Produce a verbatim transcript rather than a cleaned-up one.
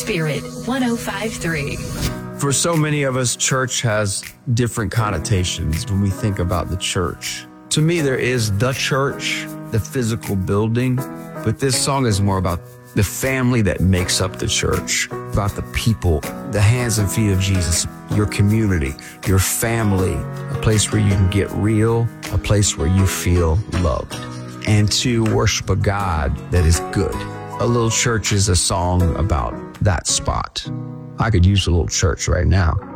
Spirit one oh five point three. For so many of us, church has different connotations when we think about the church. To me, there is the church, the physical building, but this song is more about the family that makes up the church, about the people, the hands and feet of Jesus, your community, your family, a place where you can get real, a place where you feel loved, and to worship a God that is good. A Little Church is a song about that spot. I could use a little church right now.